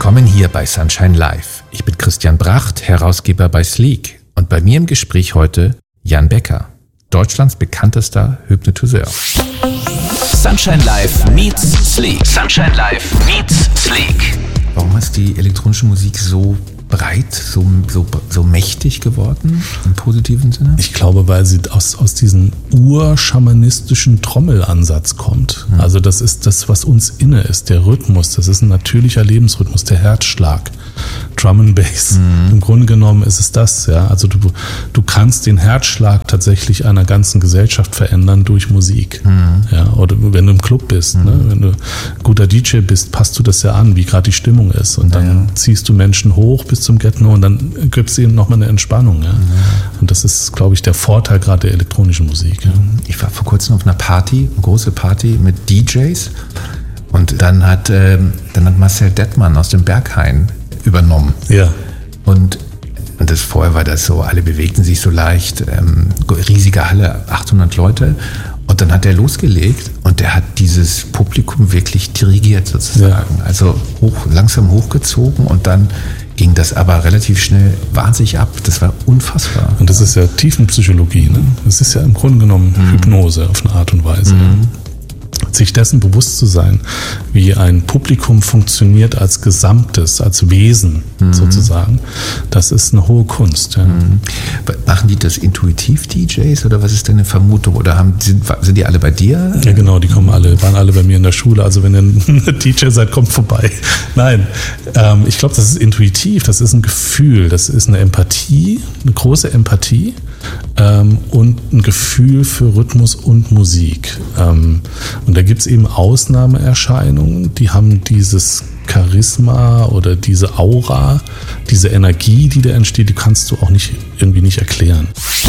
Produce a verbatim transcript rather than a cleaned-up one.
Willkommen hier bei Sunshine Live. Ich bin Christian Bracht, Herausgeber bei Sleek. Und bei mir im Gespräch heute Jan Becker, Deutschlands bekanntester Hypnotiseur. Sunshine Live meets Sleek. Sunshine Live meets Sleek. Warum ist die elektronische Musik so breit, so, so, so mächtig geworden, im positiven Sinne? Ich glaube, weil sie aus, aus diesem urschamanistischen Trommelansatz kommt. Mhm. Also das ist das, was uns inne ist, der Rhythmus. Das ist ein natürlicher Lebensrhythmus, der Herzschlag. Drum and Bass. Mhm. Im Grunde genommen ist es das. Ja. Also du, du kannst den Herzschlag tatsächlich einer ganzen Gesellschaft verändern durch Musik. Mhm. Ja. Oder wenn du im Club bist, mhm. ne, wenn du guter D J bist, passt du das ja an, wie gerade die Stimmung ist. Und dann ja. ziehst du Menschen hoch bis zum Get-No und dann gibt es eben nochmal eine Entspannung. Ja. Mhm. Und das ist, glaube ich, der Vorteil gerade der elektronischen Musik. Ja. Ich war vor kurzem auf einer Party, eine große Party mit D Js. Und dann hat, äh, dann hat Marcel Dettmann aus dem Berghain übernommen. Ja. Und, und das vorher war das so, alle bewegten sich so leicht, ähm, riesige Halle, achthundert Leute. Und dann hat er losgelegt und der hat dieses Publikum wirklich dirigiert sozusagen. Ja. Also hoch, langsam hochgezogen und dann ging das aber relativ schnell wahnsinnig ab. Das war unfassbar. Und das ist ja Tiefenpsychologie. Ne? Das ist ja im Grunde genommen mhm. Hypnose auf eine Art und Weise. Mhm. Sich dessen bewusst zu sein, wie ein Publikum funktioniert als Gesamtes, als Wesen mhm. sozusagen, das ist eine hohe Kunst. Ja. Mhm. Machen die das intuitiv, D Js, oder was ist deine Vermutung? Oder haben, sind, sind die alle bei dir? Ja genau, die kommen alle, waren alle bei mir in der Schule. Also wenn ihr ein D J seid, kommt vorbei. Nein, ähm, ich glaube, das ist intuitiv, das ist ein Gefühl, das ist eine Empathie, eine große Empathie ähm, und ein Gefühl für Rhythmus und Musik. Ähm, und da gibt es eben Ausnahmeerscheinungen, die haben dieses Charisma oder diese Aura, diese Energie, die da entsteht, die kannst du auch nicht irgendwie nicht erklären.